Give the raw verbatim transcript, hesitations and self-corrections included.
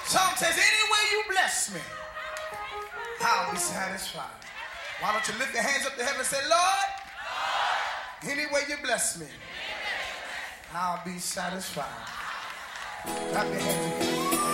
Song says, any way you bless me, I'll be satisfied. Why don't you lift your hands up to heaven and say, Lord, any way you bless me, I'll be satisfied. Clap your hands again.